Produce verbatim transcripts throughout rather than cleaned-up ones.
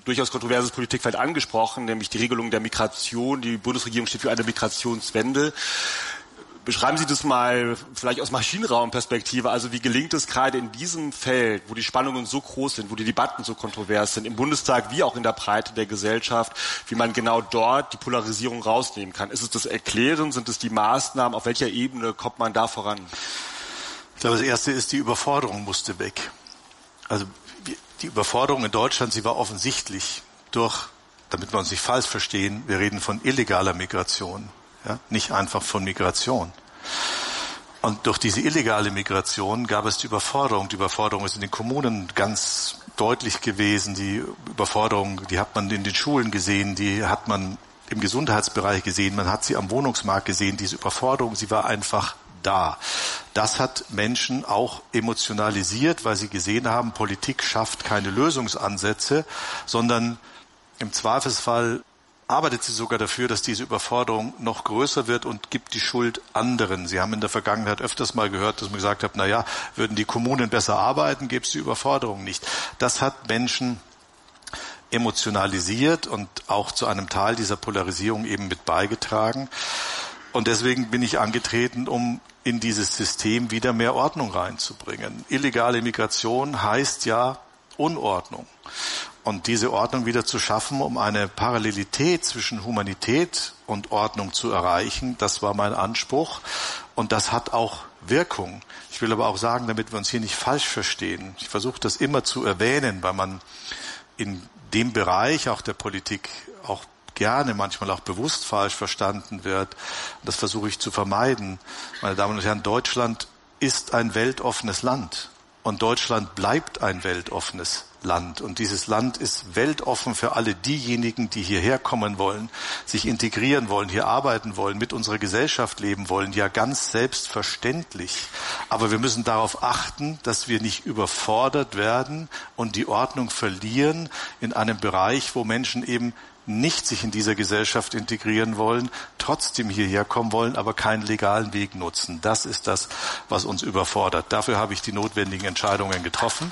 durchaus kontroverses Politikfeld angesprochen, nämlich die Regelung der Migration. Die Bundesregierung steht für eine Migrationswende. Beschreiben Sie das mal vielleicht aus Maschinenraumperspektive. Also wie gelingt es gerade in diesem Feld, wo die Spannungen so groß sind, wo die Debatten so kontrovers sind, im Bundestag wie auch in der Breite der Gesellschaft, wie man genau dort die Polarisierung rausnehmen kann? Ist es das Erklären? Sind es die Maßnahmen? Auf welcher Ebene kommt man da voran? Ich glaube, das Erste ist, die Überforderung musste weg. Also die Überforderung in Deutschland, sie war offensichtlich durch, damit wir uns nicht falsch verstehen, wir reden von illegaler Migration. Ja, nicht einfach von Migration. Und durch diese illegale Migration gab es die Überforderung. Die Überforderung ist in den Kommunen ganz deutlich gewesen. Die Überforderung, die hat man in den Schulen gesehen, die hat man im Gesundheitsbereich gesehen, man hat sie am Wohnungsmarkt gesehen. Diese Überforderung, sie war einfach da. Das hat Menschen auch emotionalisiert, weil sie gesehen haben, Politik schafft keine Lösungsansätze, sondern im Zweifelsfall arbeitet sie sogar dafür, dass diese Überforderung noch größer wird und gibt die Schuld anderen. Sie haben in der Vergangenheit öfters mal gehört, dass man gesagt hat, na ja, würden die Kommunen besser arbeiten, gäbe es die Überforderung nicht. Das hat Menschen emotionalisiert und auch zu einem Teil dieser Polarisierung eben mit beigetragen. Und deswegen bin ich angetreten, um in dieses System wieder mehr Ordnung reinzubringen. Illegale Migration heißt ja Unordnung. Und diese Ordnung wieder zu schaffen, um eine Parallelität zwischen Humanität und Ordnung zu erreichen, das war mein Anspruch. Und das hat auch Wirkung. Ich will aber auch sagen, damit wir uns hier nicht falsch verstehen, ich versuche das immer zu erwähnen, weil man in dem Bereich auch der Politik auch gerne, manchmal auch bewusst falsch verstanden wird. Das versuche ich zu vermeiden. Meine Damen und Herren, Deutschland ist ein weltoffenes Land. Und Deutschland bleibt ein weltoffenes Land. Und dieses Land ist weltoffen für alle diejenigen, die hierher kommen wollen, sich integrieren wollen, hier arbeiten wollen, mit unserer Gesellschaft leben wollen. Ja, ganz selbstverständlich. Aber wir müssen darauf achten, dass wir nicht überfordert werden und die Ordnung verlieren in einem Bereich, wo Menschen eben nicht sich in dieser Gesellschaft integrieren wollen, trotzdem hierher kommen wollen, aber keinen legalen Weg nutzen. Das ist das, was uns überfordert. Dafür habe ich die notwendigen Entscheidungen getroffen.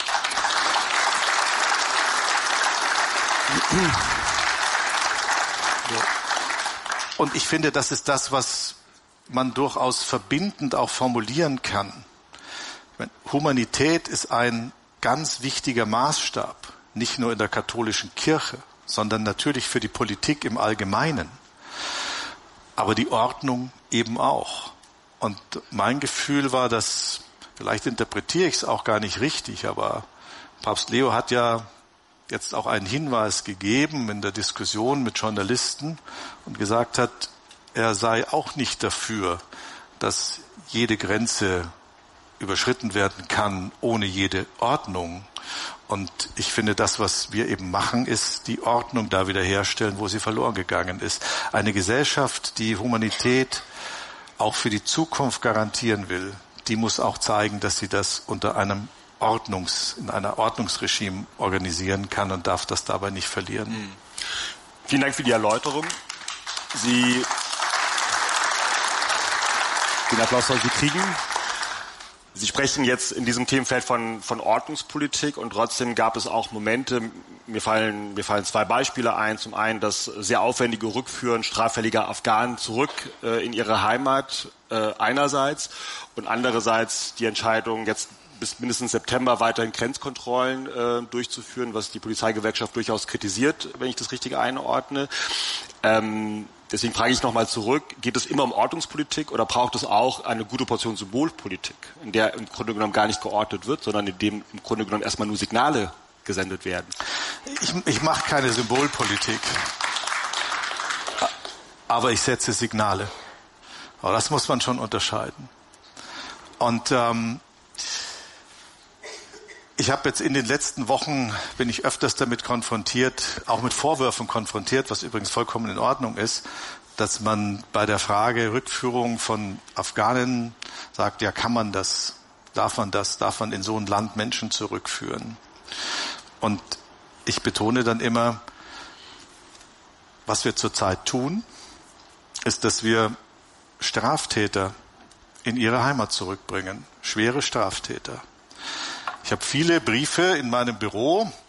Und ich finde, das ist das, was man durchaus verbindend auch formulieren kann. Ich meine, Humanität ist ein ganz wichtiger Maßstab, nicht nur in der katholischen Kirche, sondern natürlich für die Politik im Allgemeinen. Aber die Ordnung eben auch. Und mein Gefühl war, dass, vielleicht interpretiere ich es auch gar nicht richtig, aber Papst Leo hat ja jetzt auch einen Hinweis gegeben in der Diskussion mit Journalisten und gesagt hat, er sei auch nicht dafür, dass jede Grenze überschritten werden kann ohne jede Ordnung. Und ich finde, das, was wir eben machen, ist die Ordnung da wiederherstellen, wo sie verloren gegangen ist. Eine Gesellschaft, die Humanität auch für die Zukunft garantieren will, die muss auch zeigen, dass sie das unter einem Ordnungs, in einer Ordnungsregime organisieren kann und darf das dabei nicht verlieren. Mhm. Vielen Dank für die Erläuterung. Sie, den Applaus sollen Sie kriegen. Sie sprechen jetzt in diesem Themenfeld von, von Ordnungspolitik und trotzdem gab es auch Momente, mir fallen, mir fallen zwei Beispiele ein. Zum einen das sehr aufwendige Rückführen straffälliger Afghanen zurück äh, in ihre Heimat äh, einerseits und andererseits die Entscheidung, jetzt bis mindestens September weiterhin Grenzkontrollen äh, durchzuführen, was die Polizeigewerkschaft durchaus kritisiert, wenn ich das richtig einordne. Ähm, Deswegen frage ich nochmal zurück, geht es immer um Ordnungspolitik oder braucht es auch eine gute Portion Symbolpolitik, in der im Grunde genommen gar nicht geordnet wird, sondern in dem im Grunde genommen erstmal nur Signale gesendet werden? Ich, ich mache keine Symbolpolitik, aber ich setze Signale. Aber das muss man schon unterscheiden. Und ähm, ich habe jetzt in den letzten Wochen, bin ich öfters damit konfrontiert, auch mit Vorwürfen konfrontiert, was übrigens vollkommen in Ordnung ist, dass man bei der Frage Rückführung von Afghanen sagt, ja, kann man das, darf man das, darf man in so ein Land Menschen zurückführen? Und ich betone dann immer, was wir zurzeit tun, ist, dass wir Straftäter in ihre Heimat zurückbringen, schwere Straftäter. Ich habe viele Briefe in meinem Büro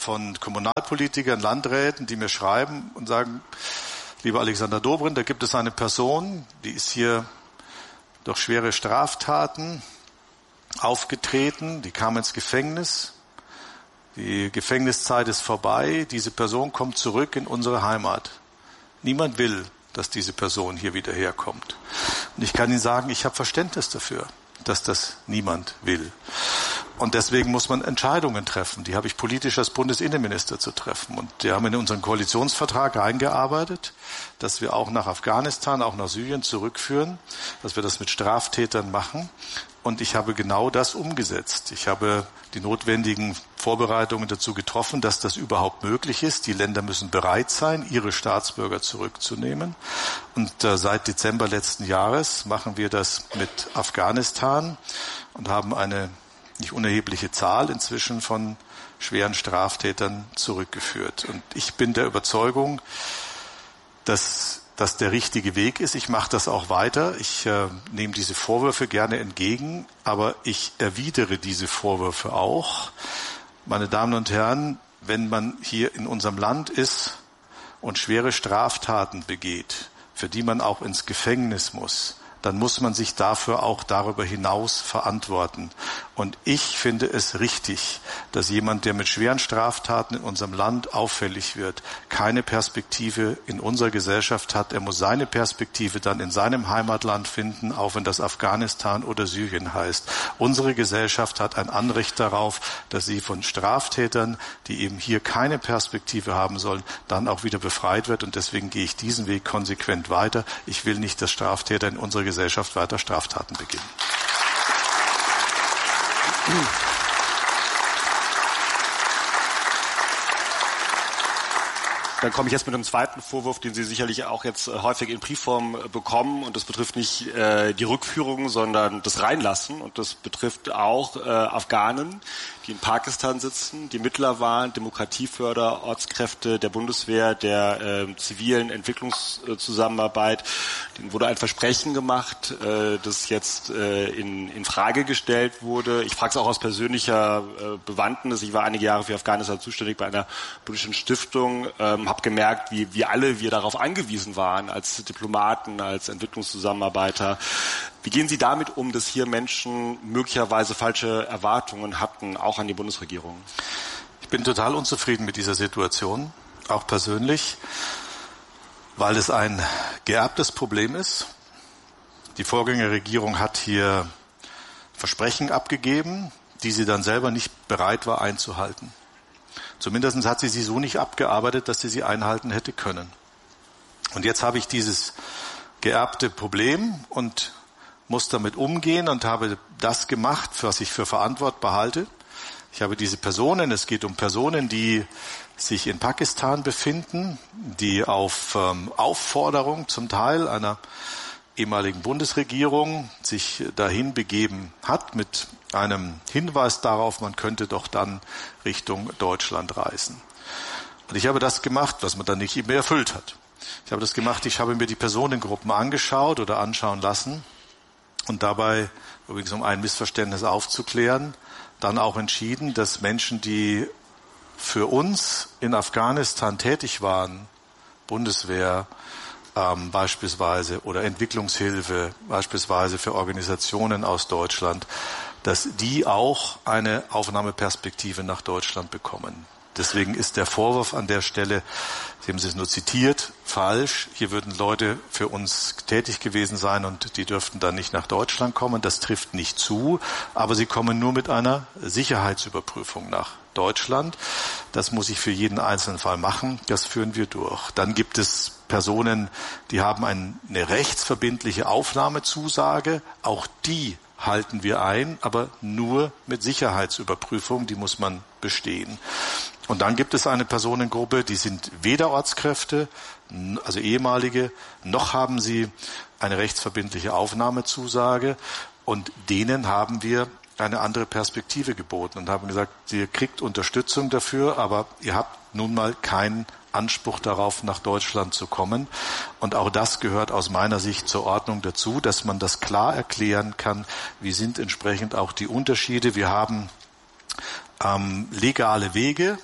von Kommunalpolitikern, Landräten, die mir schreiben und sagen, lieber Alexander Dobrindt, da gibt es eine Person, die ist hier durch schwere Straftaten aufgetreten, die kam ins Gefängnis, die Gefängniszeit ist vorbei, diese Person kommt zurück in unsere Heimat. Niemand will, dass diese Person hier wieder herkommt. Und ich kann Ihnen sagen, ich habe Verständnis dafür, dass das niemand will. Und deswegen muss man Entscheidungen treffen. Die habe ich politisch als Bundesinnenminister zu treffen. Und wir haben in unseren Koalitionsvertrag eingearbeitet, dass wir auch nach Afghanistan, auch nach Syrien zurückführen, dass wir das mit Straftätern machen. Und ich habe genau das umgesetzt. Ich habe die notwendigen Vorbereitungen dazu getroffen, dass das überhaupt möglich ist. Die Länder müssen bereit sein, ihre Staatsbürger zurückzunehmen. Und äh, seit Dezember letzten Jahres machen wir das mit Afghanistan und haben eine nicht unerhebliche Zahl inzwischen von schweren Straftätern zurückgeführt. Und ich bin der Überzeugung, dass das der richtige Weg ist. Ich mache das auch weiter. Ich äh, nehme diese Vorwürfe gerne entgegen, aber ich erwidere diese Vorwürfe auch. Meine Damen und Herren, wenn man hier in unserem Land ist und schwere Straftaten begeht, für die man auch ins Gefängnis muss, dann muss man sich dafür auch darüber hinaus verantworten. Und ich finde es richtig, dass jemand, der mit schweren Straftaten in unserem Land auffällig wird, keine Perspektive in unserer Gesellschaft hat. Er muss seine Perspektive dann in seinem Heimatland finden, auch wenn das Afghanistan oder Syrien heißt. Unsere Gesellschaft hat ein Anrecht darauf, dass sie von Straftätern, die eben hier keine Perspektive haben sollen, dann auch wieder befreit wird. Und deswegen gehe ich diesen Weg konsequent weiter. Ich will nicht, dass Straftäter in unserer Gesellschaft weiter Straftaten beginnen. Dann komme ich jetzt mit einem zweiten Vorwurf, den Sie sicherlich auch jetzt häufig in Briefform bekommen. Und das betrifft nicht äh, die Rückführung, sondern das Reinlassen. Und das betrifft auch äh, Afghanen, die in Pakistan sitzen, die Mittler waren, Demokratieförder, Ortskräfte der Bundeswehr, der äh, zivilen Entwicklungszusammenarbeit. Denen wurde ein Versprechen gemacht, äh, das jetzt äh, in, in Frage gestellt wurde. Ich frage es auch aus persönlicher äh, Bewandtnis. Ich war einige Jahre für Afghanistan zuständig bei einer politischen Stiftung, ähm, habe gemerkt, wie, wie alle wir darauf angewiesen waren, als Diplomaten, als Entwicklungszusammenarbeiter. Wie gehen Sie damit um, dass hier Menschen möglicherweise falsche Erwartungen hatten, auch an die Bundesregierung? Ich bin total unzufrieden mit dieser Situation, auch persönlich, weil es ein geerbtes Problem ist. Die Vorgängerregierung hat hier Versprechen abgegeben, die sie dann selber nicht bereit war einzuhalten. Zumindest hat sie sie so nicht abgearbeitet, dass sie sie einhalten hätte können. Und jetzt habe ich dieses geerbte Problem und muss damit umgehen und habe das gemacht, was ich für verantwortbar halte. Ich habe diese Personen, es geht um Personen, die sich in Pakistan befinden, die auf ähm, Aufforderung zum Teil einer ehemaligen Bundesregierung sich dahin begeben hat mit einem Hinweis darauf, man könnte doch dann Richtung Deutschland reisen. Und ich habe das gemacht, was man dann nicht mehr erfüllt hat. Ich habe das gemacht, ich habe mir die Personengruppen angeschaut oder anschauen lassen und dabei, übrigens um ein Missverständnis aufzuklären, dann auch entschieden, dass Menschen, die für uns in Afghanistan tätig waren, Bundeswehr ähm, beispielsweise oder Entwicklungshilfe beispielsweise für Organisationen aus Deutschland, dass die auch eine Aufnahmeperspektive nach Deutschland bekommen. Deswegen ist der Vorwurf an der Stelle, Sie haben es nur zitiert, falsch. Hier würden Leute für uns tätig gewesen sein und die dürften dann nicht nach Deutschland kommen. Das trifft nicht zu, aber sie kommen nur mit einer Sicherheitsüberprüfung nach Deutschland. Das muss ich für jeden einzelnen Fall machen. Das führen wir durch. Dann gibt es Personen, die haben eine rechtsverbindliche Aufnahmezusage. Auch die halten wir ein, aber nur mit Sicherheitsüberprüfung. Die muss man bestehen. Und dann gibt es eine Personengruppe, die sind weder Ortskräfte, also ehemalige, noch haben sie eine rechtsverbindliche Aufnahmezusage. Und denen haben wir eine andere Perspektive geboten und haben gesagt, ihr kriegt Unterstützung dafür, aber ihr habt nun mal keinen Anspruch darauf, nach Deutschland zu kommen. Und auch das gehört aus meiner Sicht zur Ordnung dazu, dass man das klar erklären kann, wie sind entsprechend auch die Unterschiede. Wir haben ähm, legale Wege,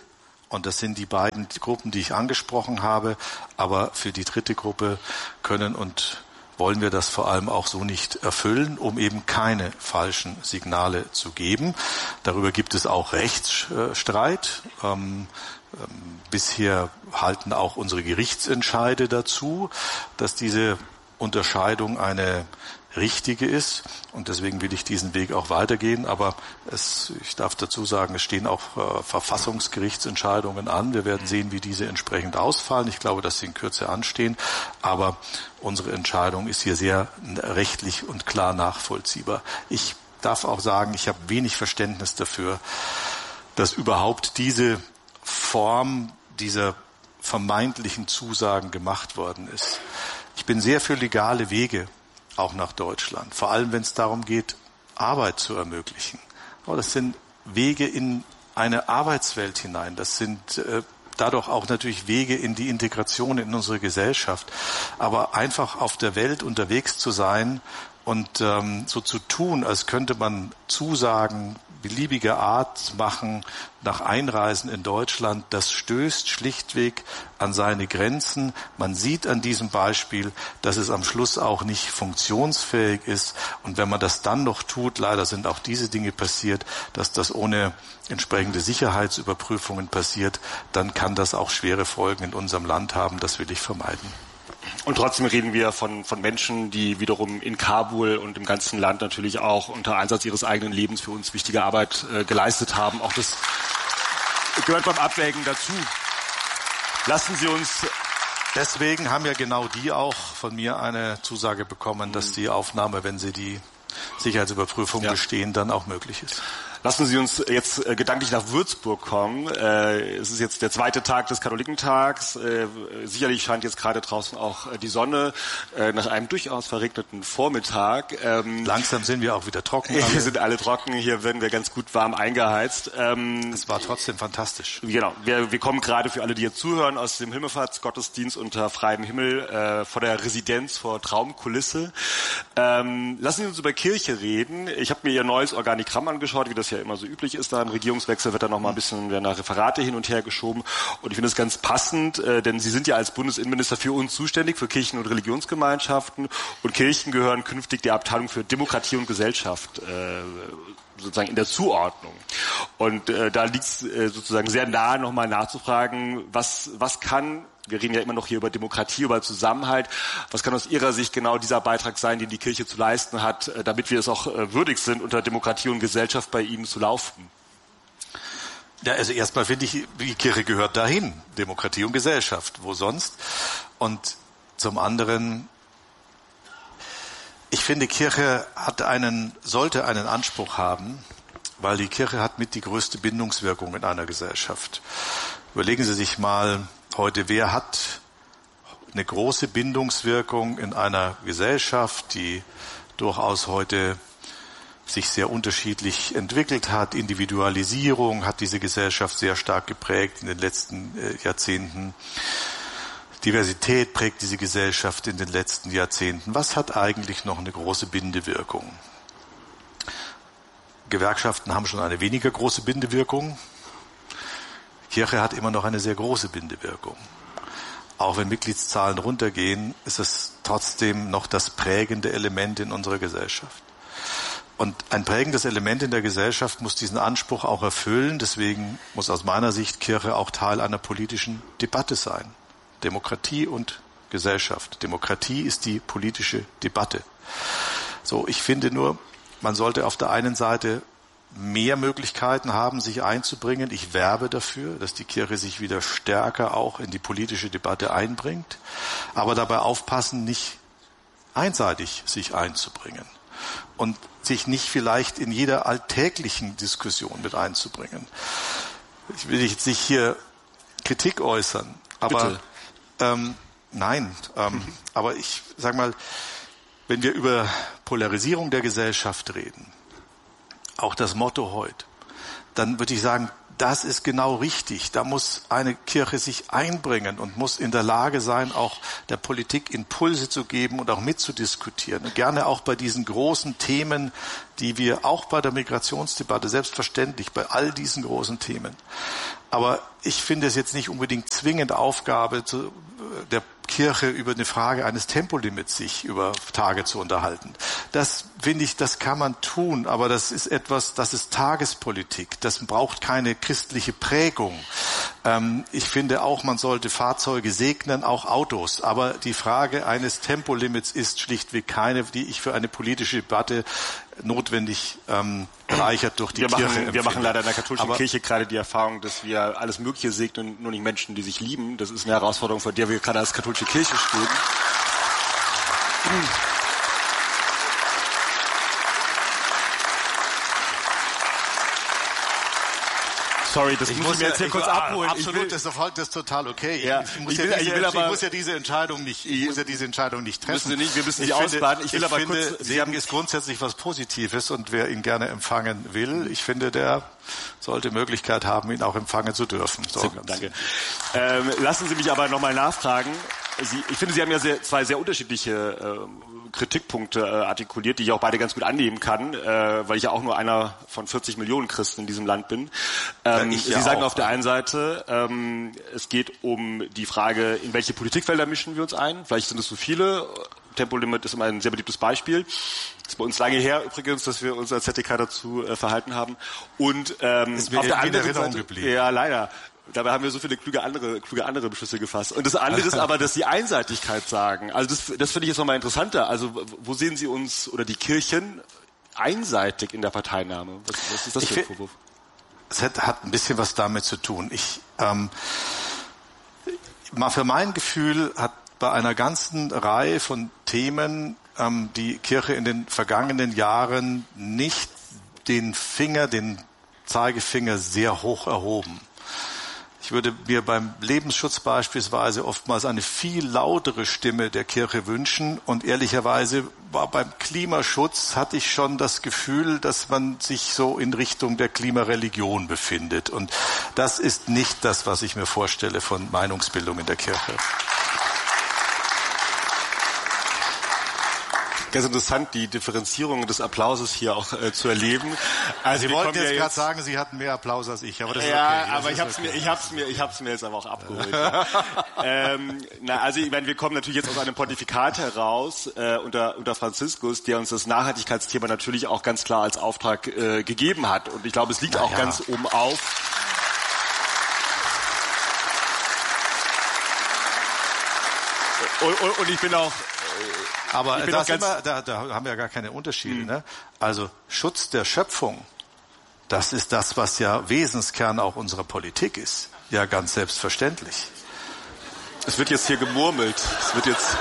Und das sind die beiden Gruppen, die ich angesprochen habe. Aber für die dritte Gruppe können und wollen wir das vor allem auch so nicht erfüllen, um eben keine falschen Signale zu geben. Darüber gibt es auch Rechtsstreit. Ähm, ähm, bisher halten auch unsere Gerichtsentscheide dazu, dass diese Unterscheidung eine richtige ist. Und deswegen will ich diesen Weg auch weitergehen. Aber es, ich darf dazu sagen, es stehen auch äh, Verfassungsgerichtsentscheidungen an. Wir werden sehen, wie diese entsprechend ausfallen. Ich glaube, dass sie in Kürze anstehen. Aber unsere Entscheidung ist hier sehr rechtlich und klar nachvollziehbar. Ich darf auch sagen, ich habe wenig Verständnis dafür, dass überhaupt diese Form dieser vermeintlichen Zusagen gemacht worden ist. Ich bin sehr für legale Wege, auch nach Deutschland. Vor allem, wenn es darum geht, Arbeit zu ermöglichen. Aber das sind Wege in eine Arbeitswelt hinein. Das sind äh, dadurch auch natürlich Wege in die Integration in unsere Gesellschaft. Aber einfach auf der Welt unterwegs zu sein und ähm, so zu tun, als könnte man Zusagen beliebiger Art machen nach Einreisen in Deutschland, das stößt schlichtweg an seine Grenzen. Man sieht an diesem Beispiel, dass es am Schluss auch nicht funktionsfähig ist. Und wenn man das dann noch tut, leider sind auch diese Dinge passiert, dass das ohne entsprechende Sicherheitsüberprüfungen passiert, dann kann das auch schwere Folgen in unserem Land haben. Das will ich vermeiden. Und trotzdem reden wir von, von Menschen, die wiederum in Kabul und im ganzen Land natürlich auch unter Einsatz ihres eigenen Lebens für uns wichtige Arbeit äh, geleistet haben. Auch das gehört beim Abwägen dazu. Lassen Sie uns... Deswegen haben ja genau die auch von mir eine Zusage bekommen, dass die Aufnahme, wenn sie die Sicherheitsüberprüfung ja. bestehen, dann auch möglich ist. Lassen Sie uns jetzt äh, gedanklich nach Würzburg kommen. Äh, es ist jetzt der zweite Tag des Katholikentags. Äh, sicherlich scheint jetzt gerade draußen auch äh, die Sonne äh, nach einem durchaus verregneten Vormittag. Ähm, Langsam sind wir auch wieder trocken. Wir alle. sind alle trocken. Hier werden wir ganz gut warm eingeheizt. Ähm, es war trotzdem fantastisch. Genau. Wir, wir kommen gerade für alle, die jetzt zuhören, aus dem Himmelfahrtsgottesdienst unter freiem Himmel äh, vor der Residenz, vor Traumkulisse. Ähm, lassen Sie uns über Kirche reden. Ich habe mir Ihr neues Organigramm angeschaut, wie das ja immer so üblich ist. Da im Regierungswechsel wird dann noch mal ein bisschen werden da Referate hin und her geschoben. Und ich finde es ganz passend, äh, denn Sie sind ja als Bundesinnenminister für uns zuständig, für Kirchen- und Religionsgemeinschaften. Und Kirchen gehören künftig der Abteilung für Demokratie und Gesellschaft äh, sozusagen in der Zuordnung. Und äh, da liegt es äh, sozusagen sehr nahe, nochmal nachzufragen, was, was kann, wir reden ja immer noch hier über Demokratie, über Zusammenhalt, was kann aus Ihrer Sicht genau dieser Beitrag sein, den die Kirche zu leisten hat, äh, damit wir es auch äh, würdig sind, unter Demokratie und Gesellschaft bei Ihnen zu laufen? Ja, also erstmal finde ich, die Kirche gehört dahin, Demokratie und Gesellschaft, wo sonst? Und zum anderen, ich finde, Kirche hat einen, sollte einen Anspruch haben, weil die Kirche hat mit die größte Bindungswirkung in einer Gesellschaft. Überlegen Sie sich mal heute, wer hat eine große Bindungswirkung in einer Gesellschaft, die durchaus heute sich sehr unterschiedlich entwickelt hat. Individualisierung hat diese Gesellschaft sehr stark geprägt in den letzten äh, Jahrzehnten. Diversität prägt diese Gesellschaft in den letzten Jahrzehnten. Was hat eigentlich noch eine große Bindewirkung? Gewerkschaften haben schon eine weniger große Bindewirkung. Kirche hat immer noch eine sehr große Bindewirkung. Auch wenn Mitgliedszahlen runtergehen, ist es trotzdem noch das prägende Element in unserer Gesellschaft. Und ein prägendes Element in der Gesellschaft muss diesen Anspruch auch erfüllen. Deswegen muss aus meiner Sicht Kirche auch Teil einer politischen Debatte sein. Demokratie und Gesellschaft. Demokratie ist die politische Debatte. So, ich finde nur, man sollte auf der einen Seite mehr Möglichkeiten haben, sich einzubringen. Ich werbe dafür, dass die Kirche sich wieder stärker auch in die politische Debatte einbringt, aber dabei aufpassen, nicht einseitig sich einzubringen und sich nicht vielleicht in jeder alltäglichen Diskussion mit einzubringen. Ich will jetzt nicht hier Kritik äußern, aber Bitte. Ähm, nein, ähm, aber ich sag mal, wenn wir über Polarisierung der Gesellschaft reden, auch das Motto heute, dann würde ich sagen, das ist genau richtig. Da muss eine Kirche sich einbringen und muss in der Lage sein, auch der Politik Impulse zu geben und auch mitzudiskutieren. Und gerne auch bei diesen großen Themen, die wir auch bei der Migrationsdebatte, selbstverständlich bei all diesen großen Themen. Aber ich finde es jetzt nicht unbedingt zwingend Aufgabe zu, der Kirche über eine Frage eines Tempolimits sich über Tage zu unterhalten. Das finde ich, das kann man tun, aber das ist etwas, das ist Tagespolitik. Das braucht keine christliche Prägung. Ähm, ich finde auch, man sollte Fahrzeuge segnen, auch Autos. Aber die Frage eines Tempolimits ist schlichtweg keine, die ich für eine politische Debatte notwendig ähm, bereichert durch die wir Kirche machen, empfinde. Wir machen leider in der katholischen aber Kirche gerade die Erfahrung, dass wir alles Mögliche segnen, nur nicht Menschen, die sich lieben. Das ist eine Herausforderung, vor der wir gerade als katholische Kirche stehen. Sorry, das ich muss muss ich mir jetzt hier ich, kurz ich, abholen. Absolut, ich will, das, ist, das ist total okay. Ja, ich, muss ich, ja will, diese, ich, will aber, ich muss ja diese Entscheidung nicht, ich muss ja diese Entscheidung nicht treffen. Nicht, wir müssen ich sie finde, ausbaden. Ich will ich aber finde, kurz, Segen ist grundsätzlich was Positives und wer ihn gerne empfangen will, ich finde, der sollte Möglichkeit haben, ihn auch empfangen zu dürfen. So, sehr, danke. Ähm, lassen Sie mich aber nochmal nachfragen. Sie, ich finde, Sie haben ja sehr, zwei sehr unterschiedliche äh, Kritikpunkte äh, artikuliert, die ich auch beide ganz gut annehmen kann, äh, weil ich ja auch nur einer von vierzig Millionen Christen in diesem Land bin. Ähm, ja, Sie ja sagen auch. Auf der einen Seite, ähm, es geht um die Frage, in welche Politikfelder mischen wir uns ein. Vielleicht sind es so viele. Tempolimit ist immer ein sehr beliebtes Beispiel. Das ist bei uns lange her übrigens, dass wir uns als Z D K dazu äh, verhalten haben. Und ähm, ist mir auf der anderen Erinnerung Seite, geblieben. Ja, leider. Dabei haben wir so viele kluge andere, kluge andere Beschlüsse gefasst. Und das andere ist aber, dass Sie Einseitigkeit sagen. Also das, das finde ich jetzt nochmal interessanter. Also wo sehen Sie uns oder die Kirchen einseitig in der Parteinahme? Was, was ist das für ein Vorwurf? Es hat, hat ein bisschen was damit zu tun. Ich, ähm, mal für mein Gefühl hat bei einer ganzen Reihe von Themen ähm, die Kirche in den vergangenen Jahren nicht den Finger, den Zeigefinger sehr hoch erhoben. Ich würde mir beim Lebensschutz beispielsweise oftmals eine viel lautere Stimme der Kirche wünschen. Und ehrlicherweise war beim Klimaschutz hatte ich schon das Gefühl, dass man sich so in Richtung der Klimareligion befindet. Und das ist nicht das, was ich mir vorstelle von Meinungsbildung in der Kirche. Ganz interessant, die Differenzierung des Applauses hier auch äh, zu erleben. Also Sie wollten jetzt, ja gerade sagen, Sie hatten mehr Applaus als ich, aber das ist ja, okay. Das aber ich habe es okay. mir, ich hab's mir, ich hab's mir jetzt aber auch abgeholt. ähm, na, also ich meine, wir kommen natürlich jetzt aus einem Pontifikat heraus äh, unter unter Franziskus, der uns das Nachhaltigkeitsthema natürlich auch ganz klar als Auftrag äh, gegeben hat. Und ich glaube, es liegt na auch ja. ganz oben auf. Und, und, und ich bin auch Aber da, sind wir, da, da haben wir ja gar keine Unterschiede. Mhm. Ne? Also Schutz der Schöpfung, das ist das, was ja Wesenskern auch unserer Politik ist. Ja, ganz selbstverständlich. Es wird jetzt hier gemurmelt. Es wird jetzt.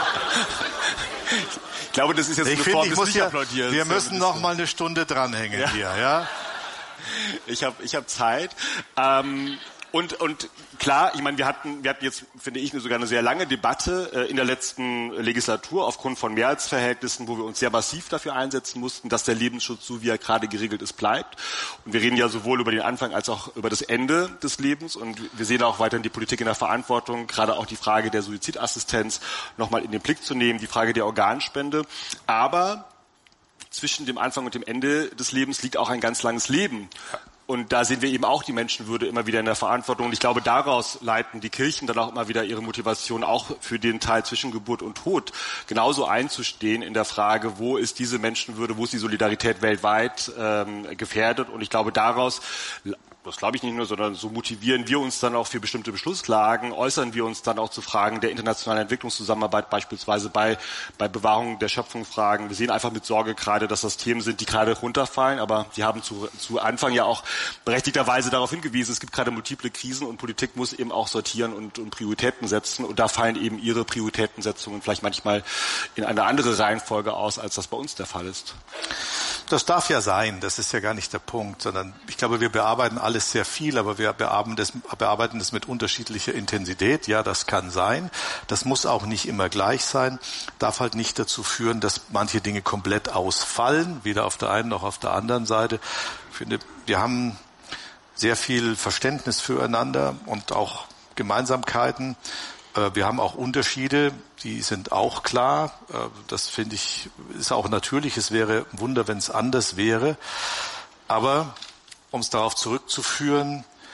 Ich glaube, das ist jetzt ich eine find, Form ich des muss ja, Nicht-Applaudierens. Wir müssen noch mal eine Stunde dranhängen ja. hier, ja. Ich habe ich hab Zeit. Ähm, Und, und klar, ich meine, wir hatten, wir hatten jetzt, finde ich, sogar eine sehr lange Debatte äh, in der letzten Legislatur aufgrund von Mehrheitsverhältnissen, wo wir uns sehr massiv dafür einsetzen mussten, dass der Lebensschutz, so wie er gerade geregelt ist, bleibt. Und wir reden ja sowohl über den Anfang als auch über das Ende des Lebens. Und wir sehen auch weiterhin die Politik in der Verantwortung, gerade auch die Frage der Suizidassistenz nochmal in den Blick zu nehmen, die Frage der Organspende. Aber zwischen dem Anfang und dem Ende des Lebens liegt auch ein ganz langes Leben. Und da sehen wir eben auch die Menschenwürde immer wieder in der Verantwortung. Und ich glaube, daraus leiten die Kirchen dann auch immer wieder ihre Motivation, auch für den Teil zwischen Geburt und Tod genauso einzustehen in der Frage, wo ist diese Menschenwürde, wo ist die Solidarität weltweit ähm, gefährdet. Und ich glaube, daraus, das glaube ich nicht nur, sondern so motivieren wir uns dann auch für bestimmte Beschlusslagen, äußern wir uns dann auch zu Fragen der internationalen Entwicklungszusammenarbeit, beispielsweise bei, bei Bewahrung der Schöpfungsfragen. Wir sehen einfach mit Sorge gerade, dass das Themen sind, die gerade runterfallen, aber Sie haben zu, zu Anfang ja auch berechtigterweise darauf hingewiesen, es gibt gerade multiple Krisen und Politik muss eben auch sortieren und, und Prioritäten setzen und da fallen eben Ihre Prioritätensetzungen vielleicht manchmal in eine andere Reihenfolge aus, als das bei uns der Fall ist. Das darf ja sein, das ist ja gar nicht der Punkt, sondern ich glaube, wir bearbeiten alles sehr viel, aber wir bearbeiten das, bearbeiten das mit unterschiedlicher Intensität. Ja, das kann sein. Das muss auch nicht immer gleich sein. Darf halt nicht dazu führen, dass manche Dinge komplett ausfallen, weder auf der einen noch auf der anderen Seite. Ich finde, wir haben sehr viel Verständnis füreinander und auch Gemeinsamkeiten. Wir haben auch Unterschiede, die sind auch klar. Das finde ich, ist auch natürlich. Es wäre ein Wunder, wenn es anders wäre. Aber um es darauf zurückzuführen,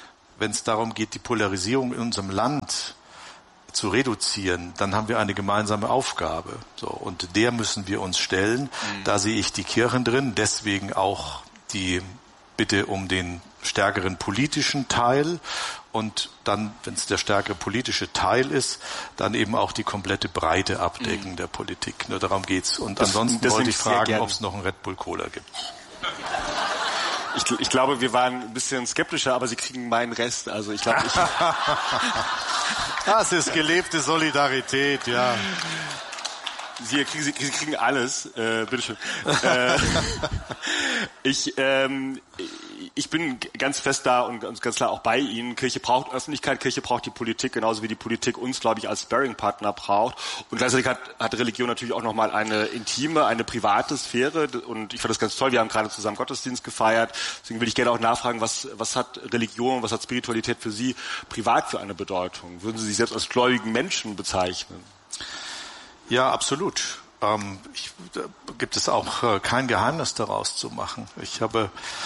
wenn es darum geht, die Polarisierung in unserem Land zu reduzieren, dann haben wir eine gemeinsame Aufgabe. So, und der müssen wir uns stellen. Mhm. Da sehe ich die Kirchen drin, deswegen auch die Bitte um den stärkeren politischen Teil und dann, wenn es der stärkere politische Teil ist, dann eben auch die komplette Breite abdecken mhm. der Politik. Nur darum geht's. Und das, ansonsten wollte ich fragen, ob es noch einen Red Bull Cola gibt. Ich, ich glaube, wir waren ein bisschen skeptischer, aber Sie kriegen meinen Rest. Also ich glaube, ich das ist gelebte Solidarität, ja. Sie kriegen, Sie kriegen alles, äh, bitteschön. äh, ich, ähm, ich bin ganz fest da und ganz klar auch bei Ihnen. Kirche braucht Öffentlichkeit, Kirche braucht die Politik, genauso wie die Politik uns, glaube ich, als Sparringpartner braucht. Und gleichzeitig hat, hat Religion natürlich auch nochmal eine intime, eine private Sphäre. Und ich fand das ganz toll. Wir haben gerade zusammen Gottesdienst gefeiert. Deswegen würde ich gerne auch nachfragen, was, was hat Religion, was hat Spiritualität für Sie privat für eine Bedeutung? Würden Sie sich selbst als gläubigen Menschen bezeichnen? Ja, absolut. Ähm, ich, da gibt es auch äh, kein Geheimnis daraus zu machen. Ich habe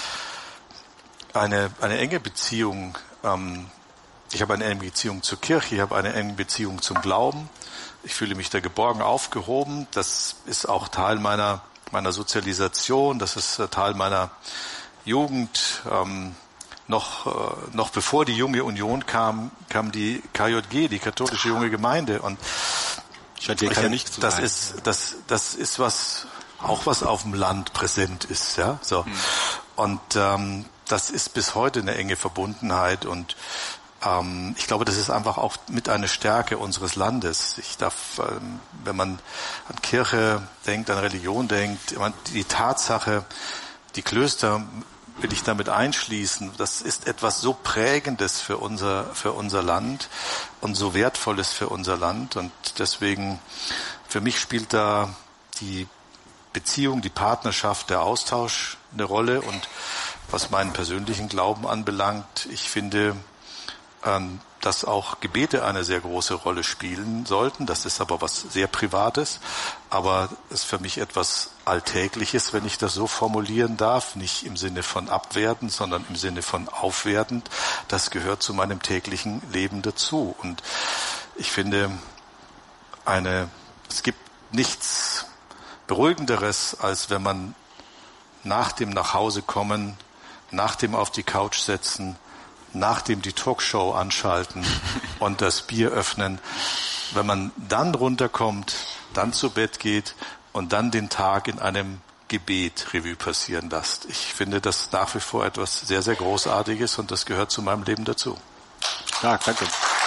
eine eine enge Beziehung. Ähm, ich habe eine enge Beziehung zur Kirche. Ich habe eine enge Beziehung zum Glauben. Ich fühle mich da geborgen aufgehoben. Das ist auch Teil meiner meiner Sozialisation. Das ist äh, Teil meiner Jugend. Ähm, noch äh, noch bevor die Junge Union kam, kam die K J G, die katholische junge Gemeinde, und Scheint hier kein Licht zu das sein. ist das das ist was auch was auf dem Land präsent ist, ja, so. Hm. Und ähm, das ist bis heute eine enge Verbundenheit, und ähm, ich glaube, das ist einfach auch mit eine Stärke unseres Landes. Ich darf, ähm, wenn man an Kirche denkt, an Religion denkt, die Tatsache, die Klöster will ich damit einschließen, das ist etwas so Prägendes für unser, für unser Land und so Wertvolles für unser Land. Und deswegen, für mich spielt da die Beziehung, die Partnerschaft, der Austausch eine Rolle. Und was meinen persönlichen Glauben anbelangt, ich finde, ähm, dass auch Gebete eine sehr große Rolle spielen sollten. Das ist aber was sehr Privates, aber es ist für mich etwas Alltägliches, wenn ich das so formulieren darf, nicht im Sinne von abwertend, sondern im Sinne von aufwertend. Das gehört zu meinem täglichen Leben dazu. Und ich finde, eine, es gibt nichts Beruhigenderes, als wenn man nach dem Nachhausekommen, nach dem auf die Couch setzen, nach dem die Talkshow anschalten und das Bier öffnen, wenn man dann runterkommt, dann zu Bett geht und dann den Tag in einem Gebet Revue passieren lässt. Ich finde das nach wie vor etwas sehr, sehr Großartiges, und das gehört zu meinem Leben dazu. Ja, danke.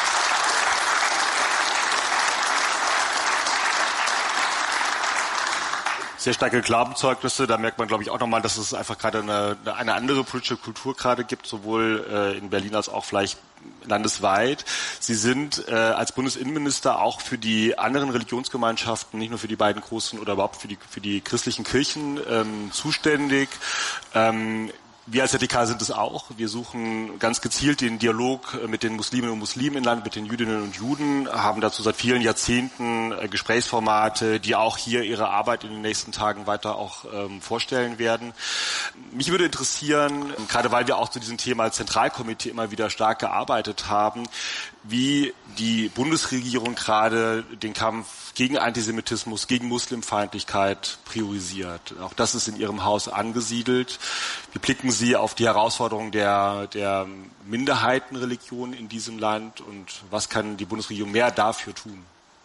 Sehr starke Glaubenszeugnisse, da merkt man, glaube ich, auch nochmal, dass es einfach gerade eine, eine andere politische Kultur gerade gibt, sowohl äh, in Berlin als auch vielleicht landesweit. Sie sind äh, als Bundesinnenminister auch für die anderen Religionsgemeinschaften, nicht nur für die beiden großen oder überhaupt für die, für die christlichen Kirchen ähm, zuständig. Ähm, Wir als Z D K sind es auch. Wir suchen ganz gezielt den Dialog mit den Musliminnen und Muslimen im Land, mit den Jüdinnen und Juden, haben dazu seit vielen Jahrzehnten Gesprächsformate, die auch hier ihre Arbeit in den nächsten Tagen weiter auch ähm, vorstellen werden. Mich würde interessieren, gerade weil wir auch zu diesem Thema als Zentralkomitee immer wieder stark gearbeitet haben, wie die Bundesregierung gerade den Kampf gegen Antisemitismus, gegen Muslimfeindlichkeit priorisiert. Auch das ist in Ihrem Haus angesiedelt. Wie blicken Sie auf die Herausforderung der, der Minderheitenreligion in diesem Land, und was kann die Bundesregierung mehr dafür tun?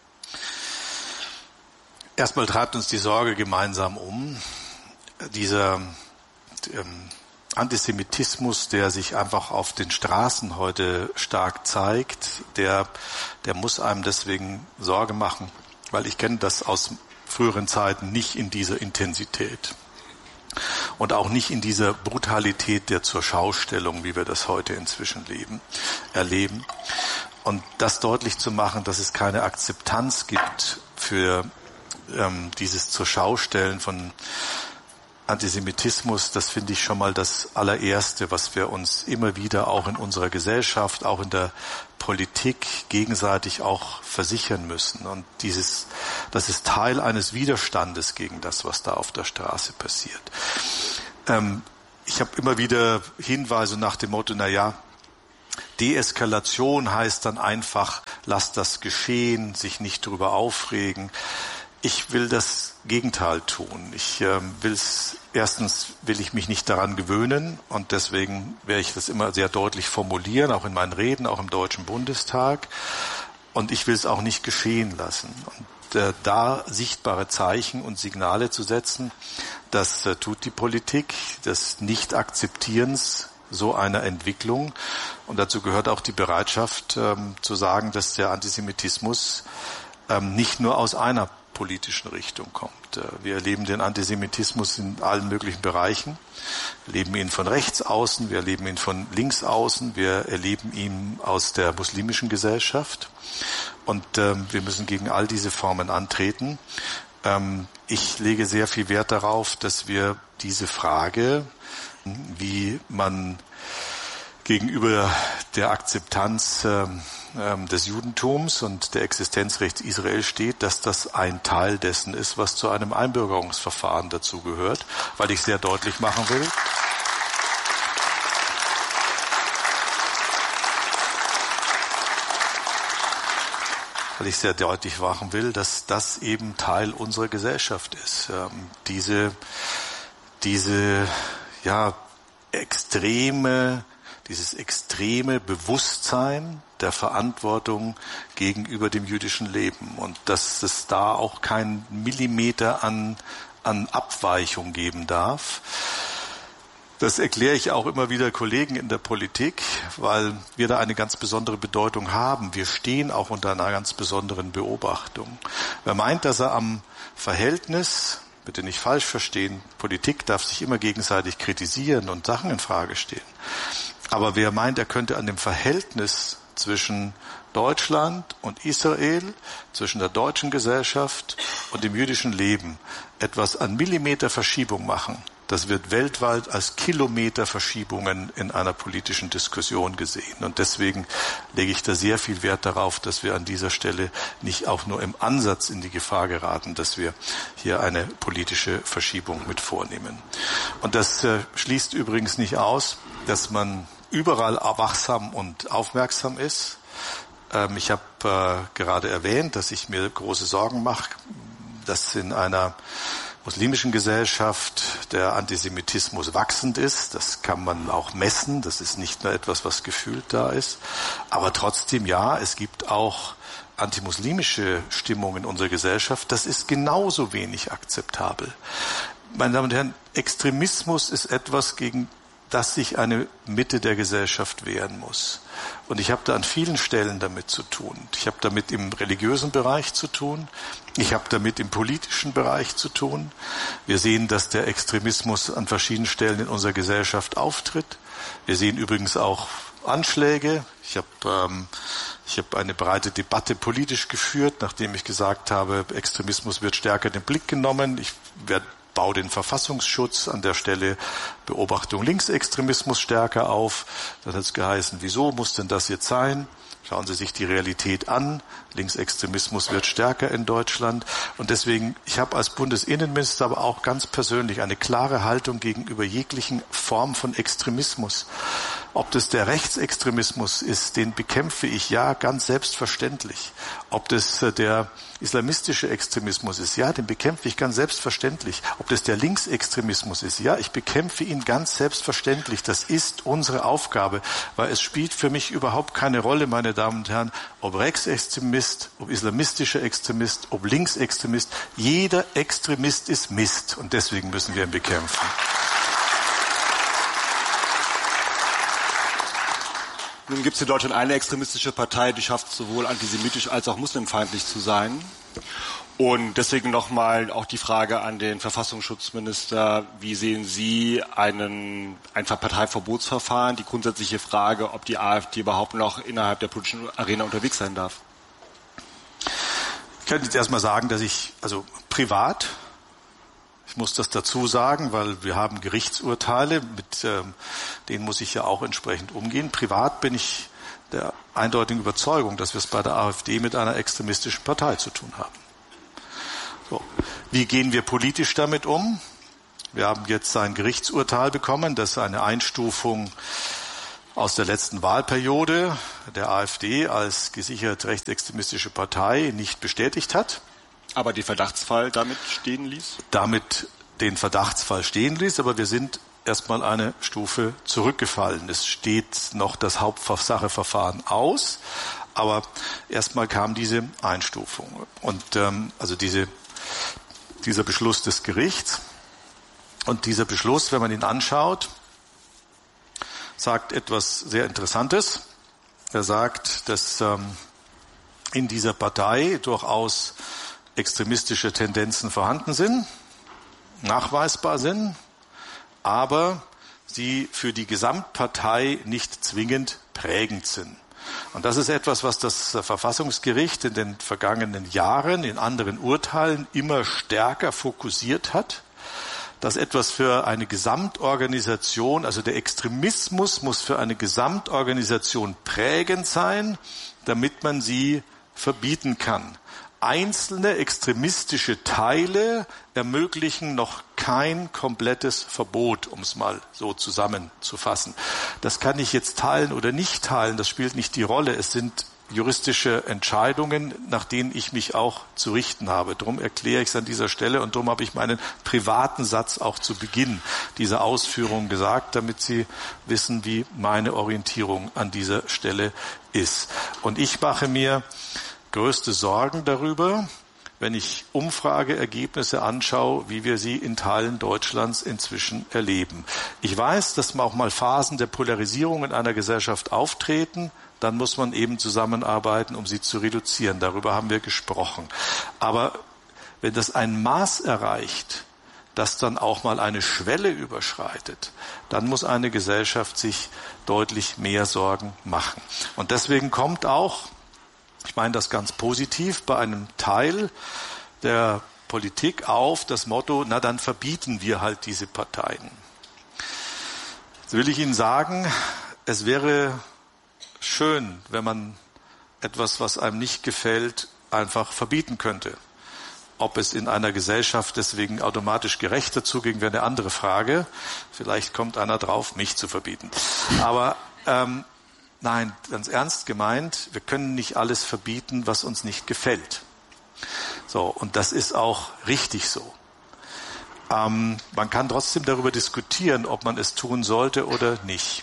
Erstmal treibt uns die Sorge gemeinsam um. Dieser ähm, Antisemitismus, der sich einfach auf den Straßen heute stark zeigt, der, der muss einem deswegen Sorge machen, weil ich kenne das aus früheren Zeiten nicht in dieser Intensität und auch nicht in dieser Brutalität der Zurschaustellung, wie wir das heute inzwischen leben, erleben. Und das deutlich zu machen, dass es keine Akzeptanz gibt für ähm, dieses Zurschaustellen von Antisemitismus, das finde ich schon mal das allererste, was wir uns immer wieder auch in unserer Gesellschaft, auch in der Politik gegenseitig auch versichern müssen. Und dieses, das ist Teil eines Widerstandes gegen das, was da auf der Straße passiert. Ähm, ich habe immer wieder Hinweise nach dem Motto, na ja, Deeskalation heißt dann einfach, lasst das geschehen, sich nicht darüber aufregen. Ich will das Gegenteil tun. Ich äh, will's, erstens will ich mich nicht daran gewöhnen und deswegen werde ich das immer sehr deutlich formulieren, auch in meinen Reden, auch im Deutschen Bundestag. Und ich will es auch nicht geschehen lassen. Und äh, da sichtbare Zeichen und Signale zu setzen, das äh, tut die Politik, des Nicht-Akzeptierens so einer Entwicklung. Und dazu gehört auch die Bereitschaft ähm, zu sagen, dass der Antisemitismus ähm, nicht nur aus einer politischen Richtung kommt. Wir erleben den Antisemitismus in allen möglichen Bereichen. Wir erleben ihn von rechts außen, wir erleben ihn von links außen, wir erleben ihn aus der muslimischen Gesellschaft. Und ähm, wir müssen gegen all diese Formen antreten. Ähm, ich lege sehr viel Wert darauf, dass wir diese Frage, wie man gegenüber der Akzeptanz ähm, des Judentums und der Existenzrechts Israel steht, dass das ein Teil dessen ist, was zu einem Einbürgerungsverfahren dazugehört, weil ich sehr deutlich machen will, weil ich sehr deutlich machen will, dass das eben Teil unserer Gesellschaft ist. Ähm, diese, diese, ja, extreme Dieses extreme Bewusstsein der Verantwortung gegenüber dem jüdischen Leben und dass es da auch keinen Millimeter an, an Abweichung geben darf. Das erkläre ich auch immer wieder Kollegen in der Politik, weil wir da eine ganz besondere Bedeutung haben. Wir stehen auch unter einer ganz besonderen Beobachtung. Wer meint, dass er am Verhältnis, bitte nicht falsch verstehen, Politik darf sich immer gegenseitig kritisieren und Sachen in Frage stehen. Aber wer meint, er könnte an dem Verhältnis zwischen Deutschland und Israel, zwischen der deutschen Gesellschaft und dem jüdischen Leben etwas an Millimeterverschiebung machen, das wird weltweit als Kilometerverschiebungen in einer politischen Diskussion gesehen. Und deswegen lege ich da sehr viel Wert darauf, dass wir an dieser Stelle nicht auch nur im Ansatz in die Gefahr geraten, dass wir hier eine politische Verschiebung mit vornehmen. Und das äh, schließt übrigens nicht aus, dass man überall wachsam und aufmerksam ist. Ähm, ich habe äh, gerade erwähnt, dass ich mir große Sorgen mache, dass in einer muslimischen Gesellschaft der Antisemitismus wachsend ist. Das kann man auch messen. Das ist nicht nur etwas, was gefühlt da ist. Aber trotzdem, ja, es gibt auch antimuslimische Stimmung in unserer Gesellschaft. Das ist genauso wenig akzeptabel. Meine Damen und Herren, Extremismus ist etwas, gegen das sich eine Mitte der Gesellschaft wehren muss. Und ich habe da an vielen Stellen damit zu tun. Ich habe damit im religiösen Bereich zu tun. Ich habe damit im politischen Bereich zu tun. Wir sehen, dass der Extremismus an verschiedenen Stellen in unserer Gesellschaft auftritt. Wir sehen übrigens auch Anschläge. Ich habe ähm, ich habe eine breite Debatte politisch geführt, nachdem ich gesagt habe, Extremismus wird stärker in den Blick genommen. Ich werde Bau den Verfassungsschutz an der Stelle, Beobachtung Linksextremismus stärker auf. Dann hat es geheißen, wieso muss denn das jetzt sein? Schauen Sie sich die Realität an. Linksextremismus wird stärker in Deutschland. Und deswegen, ich habe als Bundesinnenminister aber auch ganz persönlich eine klare Haltung gegenüber jeglichen Formen von Extremismus. Ob das der Rechtsextremismus ist, den bekämpfe ich, ja, ganz selbstverständlich. Ob das der islamistische Extremismus ist, ja, den bekämpfe ich ganz selbstverständlich. Ob das der Linksextremismus ist, ja, ich bekämpfe ihn ganz selbstverständlich. Das ist unsere Aufgabe, weil es spielt für mich überhaupt keine Rolle, meine Damen und Herren, ob Rechtsextremist, ob islamistischer Extremist, ob Linksextremist. Jeder Extremist ist Mist und deswegen müssen wir ihn bekämpfen. Nun gibt es in Deutschland eine extremistische Partei, die schafft es sowohl antisemitisch als auch muslimfeindlich zu sein. Und deswegen nochmal auch die Frage an den Verfassungsschutzminister, wie sehen Sie einen, ein Parteiverbotsverfahren, die grundsätzliche Frage, ob die AfD überhaupt noch innerhalb der politischen Arena unterwegs sein darf? Ich kann jetzt erstmal sagen, dass ich, also privat, ich muss das dazu sagen, weil wir haben Gerichtsurteile, mit ähm, denen muss ich ja auch entsprechend umgehen. Privat bin ich der eindeutigen Überzeugung, dass wir es bei der AfD mit einer extremistischen Partei zu tun haben. So. Wie gehen wir politisch damit um? Wir haben jetzt ein Gerichtsurteil bekommen, das eine Einstufung aus der letzten Wahlperiode der AfD als gesichert rechtsextremistische Partei nicht bestätigt hat. Aber den Verdachtsfall damit stehen ließ? Damit den Verdachtsfall stehen ließ, aber wir sind erstmal eine Stufe zurückgefallen. Es steht noch das Hauptsacheverfahren aus, aber erstmal kam diese Einstufung und ähm, also diese, dieser Beschluss des Gerichts. Und dieser Beschluss, wenn man ihn anschaut, sagt etwas sehr Interessantes. Er sagt, dass ähm, in dieser Partei durchaus extremistische Tendenzen vorhanden sind, nachweisbar sind, aber sie für die Gesamtpartei nicht zwingend prägend sind. Und das ist etwas, was das Verfassungsgericht in den vergangenen Jahren in anderen Urteilen immer stärker fokussiert hat, dass etwas für eine Gesamtorganisation, also der Extremismus muss für eine Gesamtorganisation prägend sein, damit man sie verbieten kann. Einzelne extremistische Teile ermöglichen noch kein komplettes Verbot, um es mal so zusammenzufassen. Das kann ich jetzt teilen oder nicht teilen, das spielt nicht die Rolle. Es sind juristische Entscheidungen, nach denen ich mich auch zu richten habe. Darum erkläre ich es an dieser Stelle und darum habe ich meinen privaten Satz auch zu Beginn dieser Ausführung gesagt, damit Sie wissen, wie meine Orientierung an dieser Stelle ist. Und ich mache mir größte Sorgen darüber, wenn ich Umfrageergebnisse anschaue, wie wir sie in Teilen Deutschlands inzwischen erleben. Ich weiß, dass auch mal Phasen der Polarisierung in einer Gesellschaft auftreten. Dann muss man eben zusammenarbeiten, um sie zu reduzieren. Darüber haben wir gesprochen. Aber wenn das ein Maß erreicht, das dann auch mal eine Schwelle überschreitet, dann muss eine Gesellschaft sich deutlich mehr Sorgen machen. Und deswegen kommt auch, ich meine das ganz positiv, bei einem Teil der Politik auf das Motto, na dann verbieten wir halt diese Parteien. Jetzt will ich Ihnen sagen, es wäre schön, wenn man etwas, was einem nicht gefällt, einfach verbieten könnte. Ob es in einer Gesellschaft deswegen automatisch gerechter zuging, wäre eine andere Frage. Vielleicht kommt einer drauf, mich zu verbieten. Aber ähm, nein, ganz ernst gemeint, wir können nicht alles verbieten, was uns nicht gefällt. So, und das ist auch richtig so. Ähm, man kann trotzdem darüber diskutieren, ob man es tun sollte oder nicht.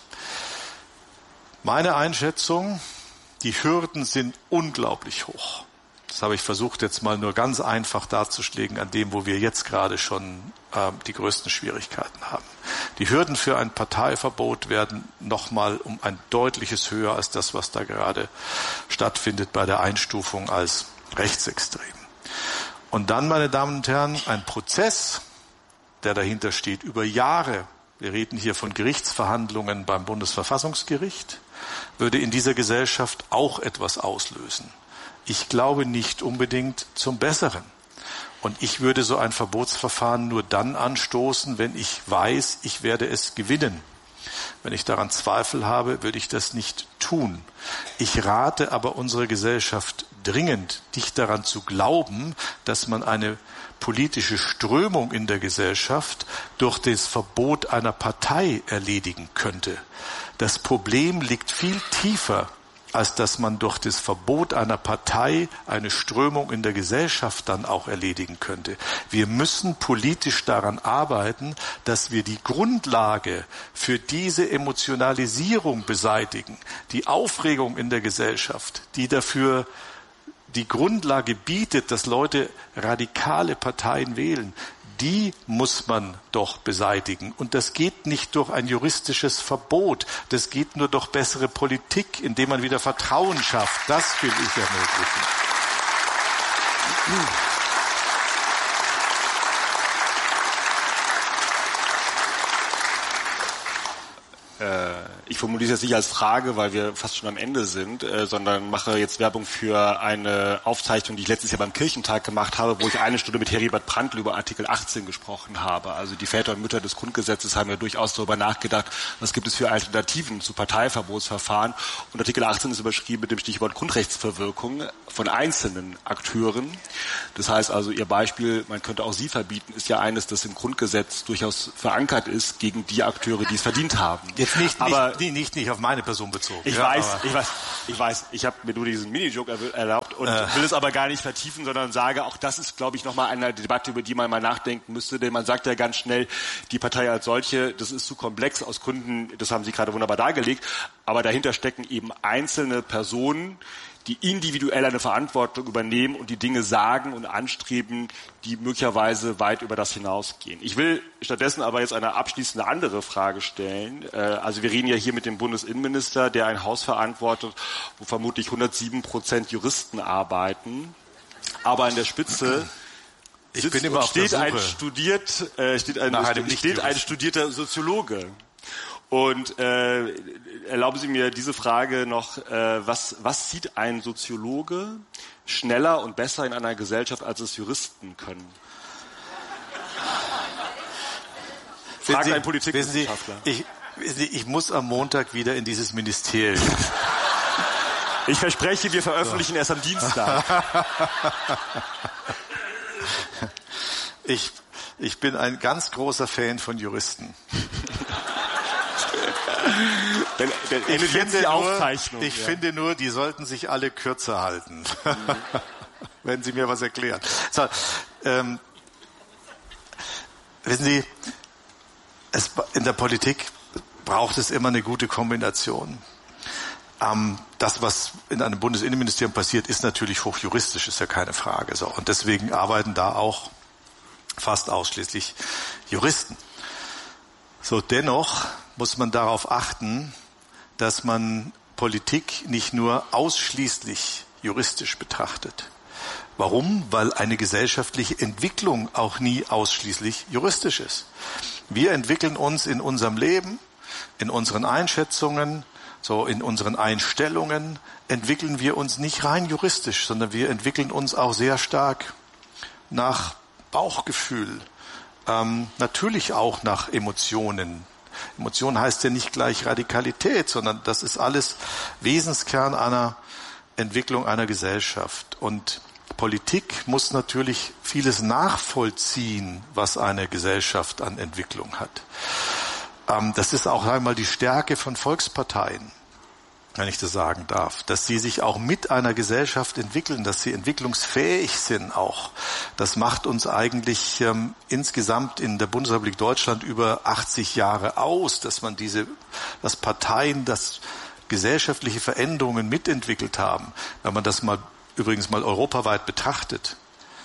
Meine Einschätzung, die Hürden sind unglaublich hoch. Das habe ich versucht jetzt mal nur ganz einfach darzuschlagen an dem, wo wir jetzt gerade schon äh, die größten Schwierigkeiten haben. Die Hürden für ein Parteiverbot werden nochmal um ein deutliches höher als das, was da gerade stattfindet bei der Einstufung als rechtsextrem. Und dann, meine Damen und Herren, ein Prozess, der dahinter steht, über Jahre. Wir reden hier von Gerichtsverhandlungen beim Bundesverfassungsgericht, würde in dieser Gesellschaft auch etwas auslösen. Ich glaube nicht unbedingt zum Besseren. Und ich würde so ein Verbotsverfahren nur dann anstoßen, wenn ich weiß, ich werde es gewinnen. Wenn ich daran Zweifel habe, würde ich das nicht tun. Ich rate aber unserer Gesellschaft dringend, nicht daran zu glauben, dass man eine politische Strömung in der Gesellschaft durch das Verbot einer Partei erledigen könnte. Das Problem liegt viel tiefer, als dass man durch das Verbot einer Partei eine Strömung in der Gesellschaft dann auch erledigen könnte. Wir müssen politisch daran arbeiten, dass wir die Grundlage für diese Emotionalisierung beseitigen, die Aufregung in der Gesellschaft, die dafür die Grundlage bietet, dass Leute radikale Parteien wählen. Die muss man doch beseitigen. Und das geht nicht durch ein juristisches Verbot. Das geht nur durch bessere Politik, indem man wieder Vertrauen schafft. Das will ich ermöglichen. Ich formuliere es jetzt nicht als Frage, weil wir fast schon am Ende sind, äh, sondern mache jetzt Werbung für eine Aufzeichnung, die ich letztes Jahr beim Kirchentag gemacht habe, wo ich eine Stunde mit Heribert Prantl über Artikel achtzehn gesprochen habe. Also die Väter und Mütter des Grundgesetzes haben ja durchaus darüber nachgedacht, was gibt es für Alternativen zu Parteiverbotsverfahren. Und Artikel achtzehn ist überschrieben mit dem Stichwort Grundrechtsverwirkung von einzelnen Akteuren. Das heißt also, Ihr Beispiel, man könnte auch Sie verbieten, ist ja eines, das im Grundgesetz durchaus verankert ist gegen die Akteure, die es verdient haben. Jetzt nicht, aber nicht, nicht, nicht, nicht auf meine Person bezogen. Ich ja, weiß, ich weiß, ich weiß, ich habe mir nur diesen Mini-Joke erlaubt und äh. will es aber gar nicht vertiefen, sondern sage, auch das ist, glaube ich, nochmal eine Debatte, über die man mal nachdenken müsste, denn man sagt ja ganz schnell, die Partei als solche, das ist zu komplex aus Gründen, das haben Sie gerade wunderbar dargelegt, aber dahinter stecken eben einzelne Personen, die individuell eine Verantwortung übernehmen und die Dinge sagen und anstreben, die möglicherweise weit über das hinausgehen. Ich will stattdessen aber jetzt eine abschließende andere Frage stellen. Also wir reden ja hier mit dem Bundesinnenminister, der ein Haus verantwortet, wo vermutlich hundertsieben Prozent Juristen arbeiten, aber an der Spitze ich bin immer auf steht, der ein studiert, äh, steht, ein, steht ein studierter Soziologe. Und äh, erlauben Sie mir diese Frage noch, äh, was, was sieht ein Soziologe schneller und besser in einer Gesellschaft, als es Juristen können? Fragt Sie, ein Politikwissenschaftler. Sie, ich, ich muss am Montag wieder in dieses Ministerium. Ich verspreche, wir veröffentlichen so. erst am Dienstag. Ich, ich bin ein ganz großer Fan von Juristen. Dann, dann ich finde, die Aufzeichnung, nur, ich ja. finde nur, die sollten sich alle kürzer halten, mhm. wenn Sie mir was erklären. So, ähm, wissen Sie, es, in der Politik braucht es immer eine gute Kombination. Ähm, das, was in einem Bundesinnenministerium passiert, ist natürlich hochjuristisch, ist ja keine Frage. So, und deswegen arbeiten da auch fast ausschließlich Juristen. So, dennoch muss man darauf achten, dass man Politik nicht nur ausschließlich juristisch betrachtet. Warum? Weil eine gesellschaftliche Entwicklung auch nie ausschließlich juristisch ist. Wir entwickeln uns in unserem Leben, in unseren Einschätzungen, so in unseren Einstellungen, entwickeln wir uns nicht rein juristisch, sondern wir entwickeln uns auch sehr stark nach Bauchgefühl, ähm, natürlich auch nach Emotionen. Emotion heißt ja nicht gleich Radikalität, sondern das ist alles Wesenskern einer Entwicklung einer Gesellschaft. Und Politik muss natürlich vieles nachvollziehen, was eine Gesellschaft an Entwicklung hat. Ähm, das ist auch einmal die Stärke von Volksparteien, wenn ich das sagen darf, dass sie sich auch mit einer Gesellschaft entwickeln, dass sie entwicklungsfähig sind auch. Das macht uns eigentlich ähm, insgesamt in der Bundesrepublik Deutschland über achtzig Jahre aus, dass man diese, dass Parteien, dass gesellschaftliche Veränderungen mitentwickelt haben. Wenn man das mal übrigens mal europaweit betrachtet.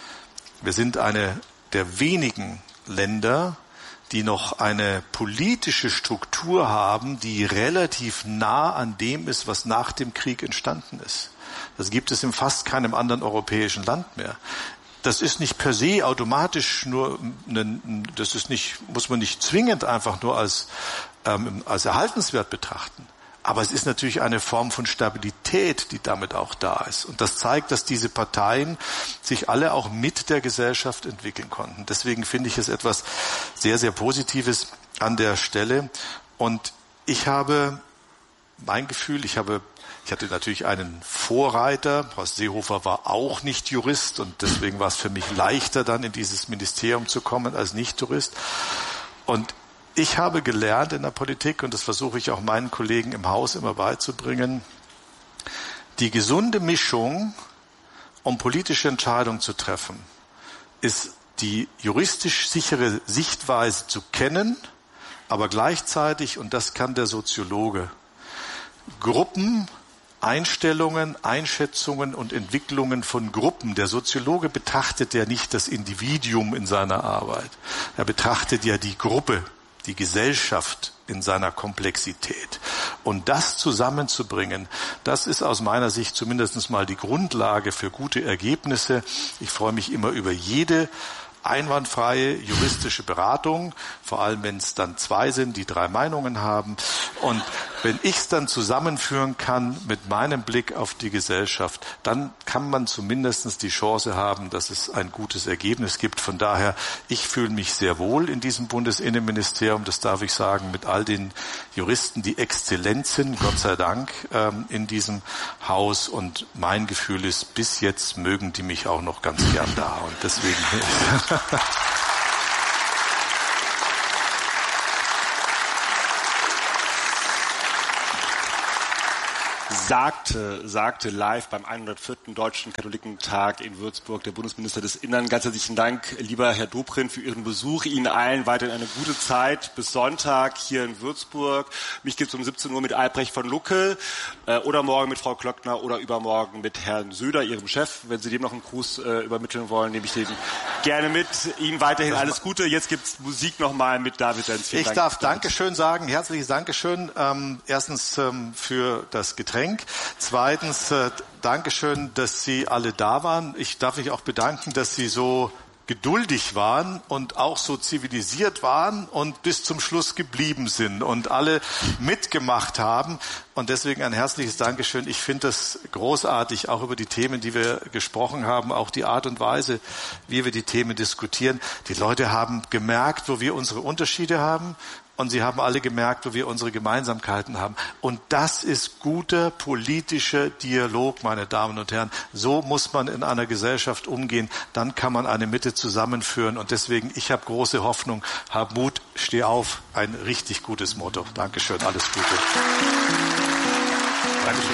Wir sind eine der wenigen Länder, die noch eine politische Struktur haben, die relativ nah an dem ist, was nach dem Krieg entstanden ist. Das gibt es in fast keinem anderen europäischen Land mehr. Das ist nicht per se automatisch nur, das ist nicht, muss man nicht zwingend einfach nur als, ähm, als erhaltenswert betrachten. Aber es ist natürlich eine Form von Stabilität, die damit auch da ist. Und das zeigt, dass diese Parteien sich alle auch mit der Gesellschaft entwickeln konnten. Deswegen finde ich es etwas sehr, sehr Positives an der Stelle. Und ich habe mein Gefühl, ich habe, ich hatte natürlich einen Vorreiter. Horst Seehofer war auch nicht Jurist und deswegen war es für mich leichter, dann in dieses Ministerium zu kommen als Nicht-Jurist. Und ich habe gelernt in der Politik, und das versuche ich auch meinen Kollegen im Haus immer beizubringen, die gesunde Mischung, um politische Entscheidungen zu treffen, ist die juristisch sichere Sichtweise zu kennen, aber gleichzeitig, und das kann der Soziologe, Gruppen, Einstellungen, Einschätzungen und Entwicklungen von Gruppen. Der Soziologe betrachtet ja nicht das Individuum in seiner Arbeit. Er betrachtet ja die Gruppe, die Gesellschaft in seiner Komplexität. Und das zusammenzubringen, das ist aus meiner Sicht zumindest mal die Grundlage für gute Ergebnisse. Ich freue mich immer über jede einwandfreie juristische Beratung, vor allem wenn es dann zwei sind, die drei Meinungen haben. Und wenn ich es dann zusammenführen kann mit meinem Blick auf die Gesellschaft, dann kann man zumindest die Chance haben, dass es ein gutes Ergebnis gibt. Von daher, ich fühle mich sehr wohl in diesem Bundesinnenministerium, das darf ich sagen, mit all den Juristen, die exzellent sind, Gott sei Dank, ähm, in diesem Haus. Und mein Gefühl ist, bis jetzt mögen die mich auch noch ganz gern da. Und deswegen... sagte, sagte live beim hundertvierten Deutschen Katholikentag in Würzburg der Bundesminister des Innern. Ganz herzlichen Dank, lieber Herr Dobrindt, für Ihren Besuch. Ihnen allen weiterhin eine gute Zeit bis Sonntag hier in Würzburg. Mich gibt es um siebzehn Uhr mit Albrecht von Lucke äh, oder morgen mit Frau Klöckner oder übermorgen mit Herrn Söder, Ihrem Chef. Wenn Sie dem noch einen Gruß äh, übermitteln wollen, nehme ich den gerne mit. Ihnen weiterhin alles Gute. Jetzt gibt es Musik nochmal mit David Senz. Ich Dank. darf Dankeschön sagen, herzliches Dankeschön. Ähm, erstens ähm, für das Getränk. Zweitens, äh, Dankeschön, dass Sie alle da waren. Ich darf mich auch bedanken, dass Sie so geduldig waren und auch so zivilisiert waren und bis zum Schluss geblieben sind und alle mitgemacht haben. Und deswegen ein herzliches Dankeschön. Ich finde das großartig, auch über die Themen, die wir gesprochen haben, auch die Art und Weise, wie wir die Themen diskutieren. Die Leute haben gemerkt, wo wir unsere Unterschiede haben. Und sie haben alle gemerkt, wo wir unsere Gemeinsamkeiten haben. Und das ist guter politischer Dialog, meine Damen und Herren. So muss man in einer Gesellschaft umgehen. Dann kann man eine Mitte zusammenführen. Und deswegen, ich habe große Hoffnung. Hab Mut, steh auf. Ein richtig gutes Motto. Dankeschön, alles Gute. Dankeschön.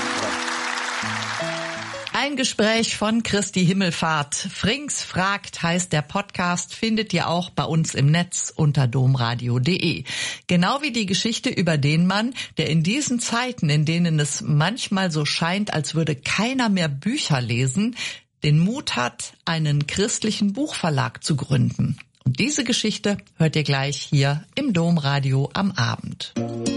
Ein Gespräch von Christi Himmelfahrt. Frings fragt heißt der Podcast, findet ihr auch bei uns im Netz unter domradio punkt de. Genau wie die Geschichte über den Mann, der in diesen Zeiten, in denen es manchmal so scheint, als würde keiner mehr Bücher lesen, den Mut hat, einen christlichen Buchverlag zu gründen. Und diese Geschichte hört ihr gleich hier im Domradio am Abend.